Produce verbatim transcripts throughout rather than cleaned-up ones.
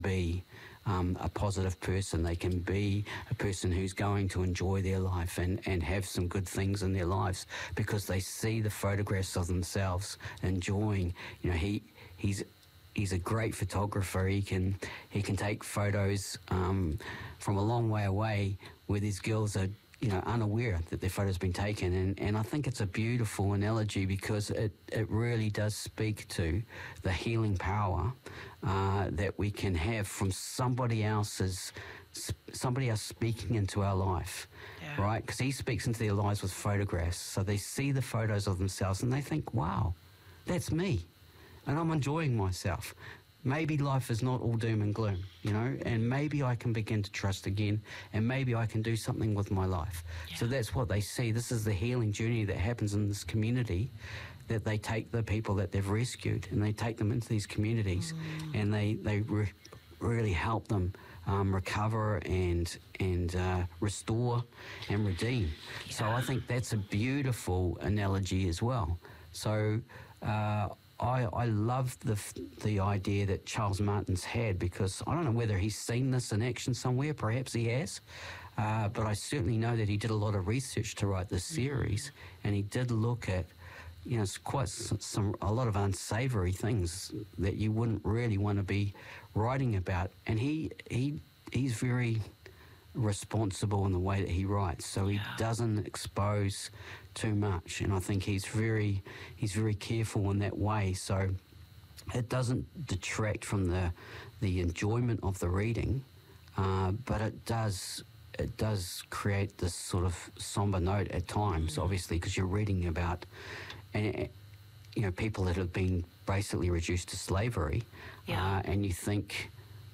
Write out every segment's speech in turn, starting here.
be um, a positive person. They can be a person who's going to enjoy their life and, and have some good things in their lives because they see the photographs of themselves enjoying. You know, he he's he's a great photographer. He can he can take photos um, from a long way away where these girls are, you know, unaware that their photo's been taken. And, and I think it's a beautiful analogy because it, it really does speak to the healing power uh, that we can have from somebody else's, somebody else speaking into our life, yeah. right? Because he speaks into their lives with photographs. So they see the photos of themselves and they think, wow, that's me. And I'm enjoying myself. Maybe life is not all doom and gloom, you know, and maybe I can begin to trust again, and maybe I can do something with my life. Yeah. So that's what they see. This is the healing journey that happens in this community, that they take the people that they've rescued and they take them into these communities mm. and they, they re- really help them um, recover and, and uh, restore and redeem. Yeah. So I think that's a beautiful analogy as well. So uh, I, I love the the idea that Charles Martin's had, because I don't know whether he's seen this in action somewhere. Perhaps he has, uh, but I certainly know that he did a lot of research to write this series, and he did look at, you know, it's quite some a lot of unsavoury things that you wouldn't really want to be writing about, and he he he's very responsible in the way that he writes, so he yeah. doesn't expose too much, and I think he's very he's very careful in that way, so it doesn't detract from the the enjoyment of the reading, uh, but it does it does create this sort of somber note at times, mm. obviously, because you're reading about and you know people that have been basically reduced to slavery, yeah. uh, and you think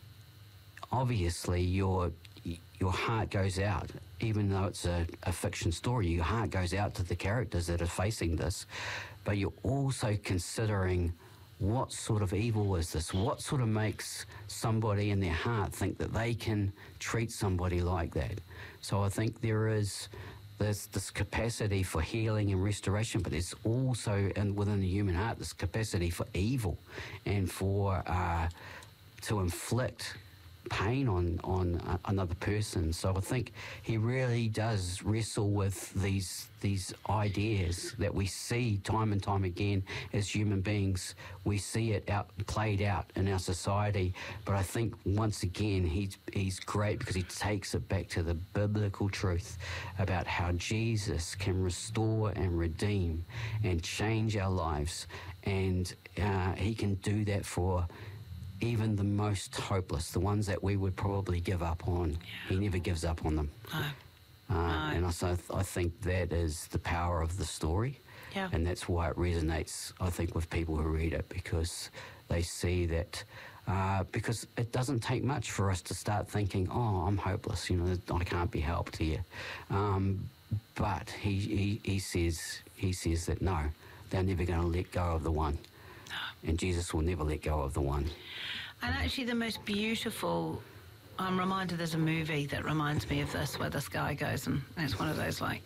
obviously you're your heart goes out, even though it's a, a fiction story, your heart goes out to the characters that are facing this, but you're also considering what sort of evil is this? What sort of makes somebody in their heart think that they can treat somebody like that? So I think there is there's this capacity for healing and restoration, but there's also in, within the human heart this capacity for evil and for uh, to inflict pain on on uh, another person. So I think he really does wrestle with these these ideas that we see time and time again as human beings. We see it out played out in our society, but I think once again he's he's great because he takes it back to the biblical truth about how Jesus can restore and redeem and change our lives, and uh, he can do that for even the most hopeless, the ones that we would probably give up on. Yeah. He never gives up on them. No. Uh, no. And also, I think that is the power of the story. Yeah. And that's why it resonates, I think, with people who read it, because they see that, uh, because it doesn't take much for us to start thinking, oh, I'm hopeless, you know, I can't be helped here. Um, but he, he, he says, he says that no, they're never going to let go of the one. And Jesus will never let go of the one. And actually the most beautiful, I'm reminded there's a movie that reminds me of this, where this guy goes, and it's one of those, like,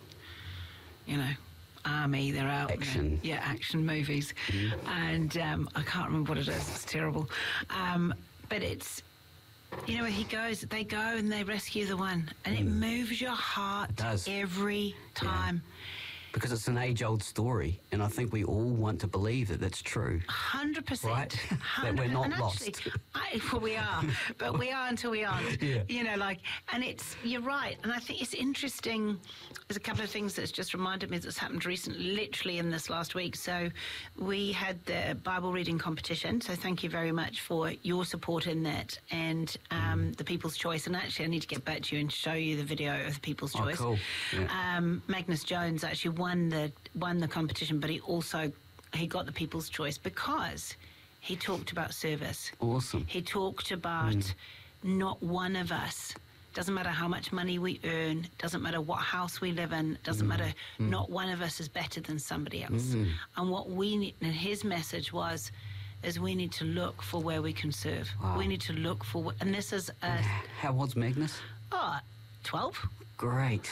you know, army, they're out. Action. Yeah, action movies. Mm. And um, I can't remember what it is, it's terrible. Um, but it's, you know, where he goes, they go and they rescue the one, and mm. it moves your heart it does. every time. Yeah. Because it's an age-old story, and I think we all want to believe that that's true. one hundred percent. Right? That we're not lost. Actually, I, well, we are, but we are until we aren't. Yeah. You know, like, and it's, you're right, and I think it's interesting. There's a couple of things that's just reminded me that's happened recently, literally in this last week. So we had the Bible reading competition, so thank you very much for your support in that, and um, the People's Choice. And actually, I need to get back to you and show you the video of the People's Choice. Oh, cool. Yeah. Um, Magnus Jones actually won the won the competition, but he also he got the People's Choice because he talked about service. Awesome. He talked about mm. not one of us, doesn't matter how much money we earn, doesn't matter what house we live in, doesn't mm. matter, mm. not one of us is better than somebody else. Mm. And what we need, and his message was, is we need to look for where we can serve. Wow. We need to look for, and this is a... How old's Magnus? Oh, twelve. Great.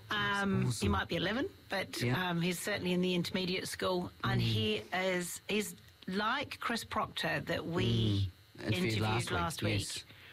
Um, awesome. He might be eleven, but yeah. um, he's certainly in the intermediate school, and mm. he is he's like Chris Proctor that we mm. interviewed last, last week. week. Yes.